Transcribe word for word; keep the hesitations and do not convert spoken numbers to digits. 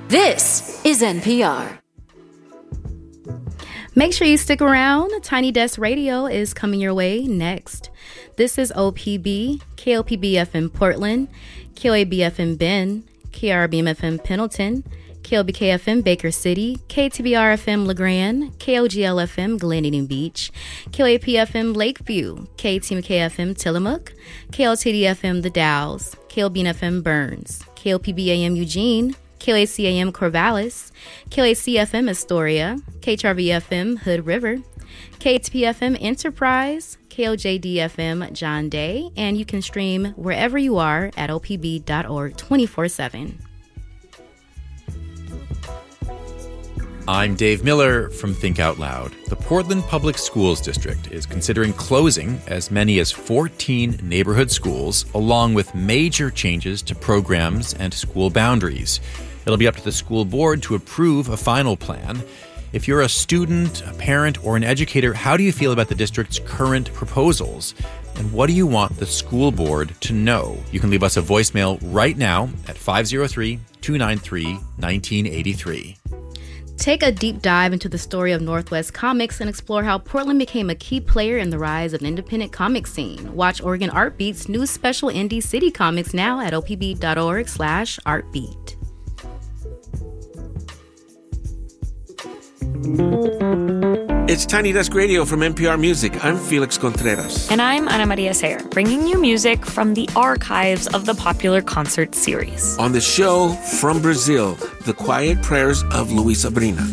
This is N P R. Make sure you stick around. Tiny Desk Radio is coming your way next. This is O P B, K O P B F M Portland, K O A B F M Bend, K R B M F M Pendleton, K L B K F M Baker City, K T B R F M LeGrand, K O G L F M Glendian Beach, K O A P F M Lakeview, K T M K F M Tillamook, K L T D F M The Dalles, K L B N F M Burns, K O P B A M Eugene, K O A C A M Corvallis, K O A C F M Astoria, K H R V F M Hood River, K T P F M Enterprise, K O J D F M John Day, and you can stream wherever you are at O P B dot org twenty-four seven. I'm Dave Miller from Think Out Loud. The Portland Public Schools District is considering closing as many as fourteen neighborhood schools, along with major changes to programs and school boundaries. It'll be up to the school board to approve a final plan. If you're a student, a parent, or an educator, how do you feel about the district's current proposals? And what do you want the school board to know? You can leave us a voicemail right now at five oh three, two nine three, one nine eight three. Take a deep dive into the story of Northwest Comics and explore how Portland became a key player in the rise of the independent comic scene. Watch Oregon Art Beat's new special Indie City Comics now at O P B dot org slash artbeat. It's Tiny Desk Radio from N P R Music. I'm Felix Contreras. And I'm Ana Maria Sayer, bringing you music from the archives of the popular concert series. On the show, from Brazil, The Quiet Prayers of Luis Sabrina.